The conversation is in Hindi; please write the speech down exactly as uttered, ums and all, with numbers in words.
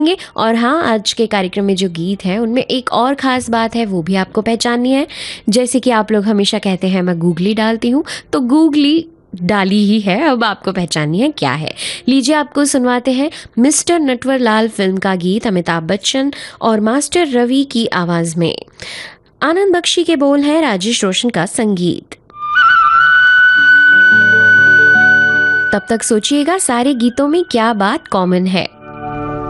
और हाँ, आज के कार्यक्रम में जो गीत हैं उनमें एक और ख़ास बात है, वो भी आपको पहचाननी है। जैसे कि आप लोग हमेशा कहते हैं मैं गूगली डालती हूँ, तो गूगली डाली ही है, अब आपको पहचाननी है क्या है। लीजिए आपको सुनवाते हैं मिस्टर नटवरलाल फ़िल्म का गीत अमिताभ बच्चन और मास्टर रवि की आवाज़ में। आनंद बख्शी के बोल हैं, राजेश रोशन का संगीत। तब तक सोचिएगा सारे गीतों में क्या बात कॉमन है।